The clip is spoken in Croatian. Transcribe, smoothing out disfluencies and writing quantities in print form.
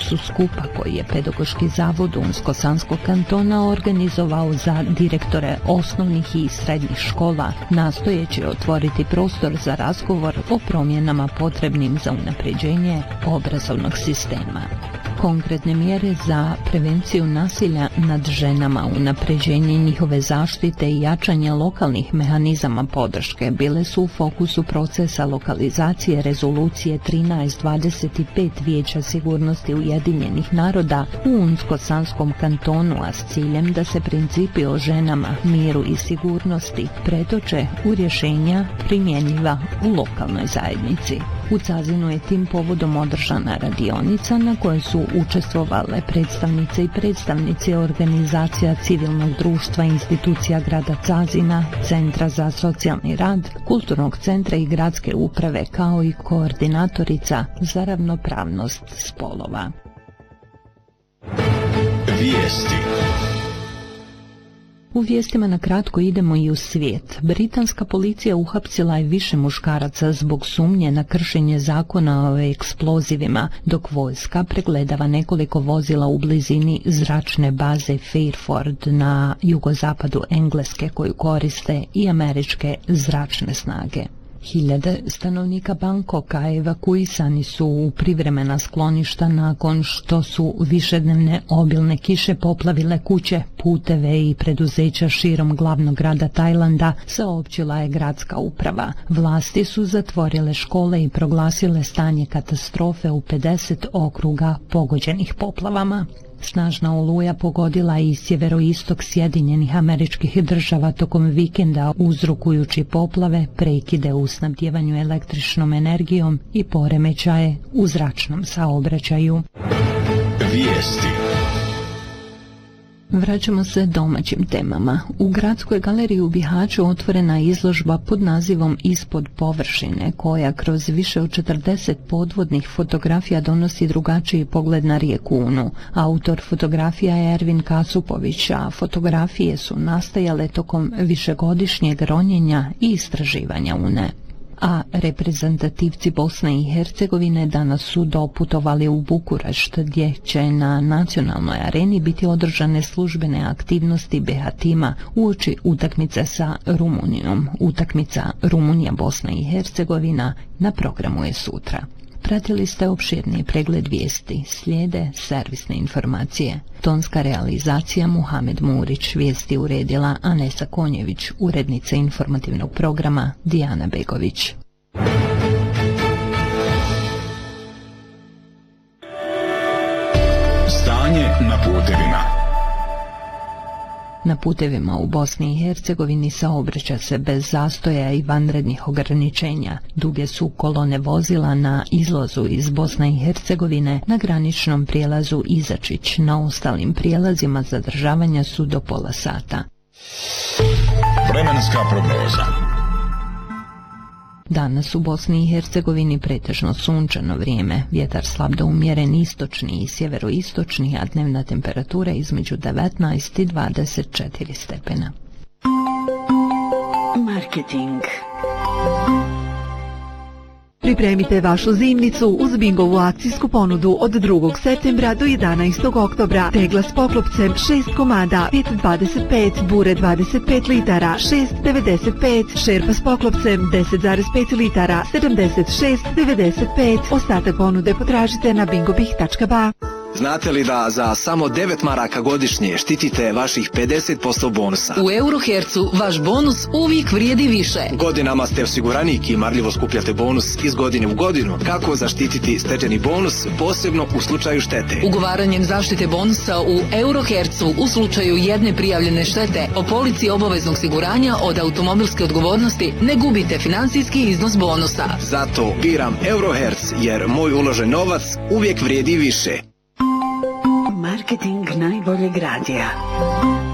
su skupa koji je Pedagoški zavod Unsko-Sanskog kantona organizovao za direktore osnovnih i srednjih škola, nastojeći otvoriti prostor za razgovor o promjenama potrebnim za unapređenje obrazovnog sistema. Konkretne mjere za prevenciju nasilja nad ženama, unapređenje njihove zaštite i jačanje lokalnih mehanizama podrške bile su u fokusu procesa lokalizacije rezolucije 1325 Vijeća sigurnosti Ujedinjenih naroda u Unsko-Sanskom kantonu, a s ciljem da se principi o ženama, miru i sigurnosti pretoče u rješenja primjenjiva u lokalnoj zajednici. U Cazinu je tim povodom održana radionica na kojoj su učestvovale predstavnice i predstavnici organizacija civilnog društva, institucija grada Cazina, Centra za socijalni rad, Kulturnog centra i gradske uprave, kao i koordinatorica za ravnopravnost spolova. Vijesti. U vijestima na kratko idemo i u svijet. Britanska policija uhapsila je više muškaraca zbog sumnje na kršenje zakona o eksplozivima, dok vojska pregledava nekoliko vozila u blizini zračne baze Fairford na jugozapadu Engleske koju koriste i američke zračne snage. Hiljade stanovnika Bangkoka evakuisani su u privremena skloništa nakon što su višednevne obilne kiše poplavile kuće, puteve i preduzeća širom glavnog grada Tajlanda, saopćila je gradska uprava. Vlasti su zatvorile škole i proglasile stanje katastrofe u 50 okruga pogođenih poplavama. Snažna oluja pogodila i sjeveroistok Sjedinjenih Američkih Država tokom vikenda, uzrokujući poplave, prekide u snabdjevanju električnom energijom i poremećaje u zračnom saobraćaju. Vijesti. Vraćamo se domaćim temama. U Gradskoj galeriji u Bihaću otvorena je izložba pod nazivom Ispod površine, koja kroz više od 40 podvodnih fotografija donosi drugačiji pogled na rijeku Unu. Autor fotografija je Ervin Kasupović, a fotografije su nastajale tokom višegodišnjeg ronjenja i istraživanja Une. A reprezentativci Bosne i Hercegovine danas su doputovali u Bukurešt, gdje će na nacionalnoj areni biti održane službene aktivnosti BH tima uoči utakmice sa Rumunijom. Utakmica Rumunija-Bosna i Hercegovina na programu je sutra. Pratili ste opširni pregled vijesti, slijede servisne informacije. Tonska realizacija Muhamed Murić, vijesti uredila Anesa Konjević, urednica informativnog programa Dijana Begović. Stanje na putevima. Na putevima u Bosni i Hercegovini saobraća se bez zastoja i vanrednih ograničenja. Duge su kolone vozila na izlazu iz Bosne i Hercegovine, na graničnom prijelazu Izačić. Na ostalim prijelazima zadržavanja su do pola sata. Vremenska prognoza. Danas u Bosni i Hercegovini pretežno sunčano vrijeme, vjetar slab do umjeren istočni i sjeveroistočni, a dnevna temperatura između 19 i 24 stepena. Marketing. Pripremite vašu zimnicu uz Bingovu akcijsku ponudu od 2. septembra do 11. oktobra. Tegla s poklopcem 6 komada, 5,25, bure 25 litara, 6,95, šerpa s poklopcem 10,5 litara, 76,95. Ostatak ponude potražite na bingobih.ba. Znate li da za samo 9 maraka godišnje štitite vaših 50% bonusa? U Eurohercu vaš bonus uvijek vrijedi više. Godinama ste osiguranik i marljivo skupljate bonus iz godine u godinu. Kako zaštititi stečeni bonus, posebno u slučaju štete? Ugovaranjem zaštite bonusa u Eurohercu u slučaju jedne prijavljene štete o polici obaveznog osiguranja od automobilske odgovornosti ne gubite financijski iznos bonusa. Zato biram Euroherc jer moj uložen novac uvijek vrijedi više. Marketing najboljeg radija.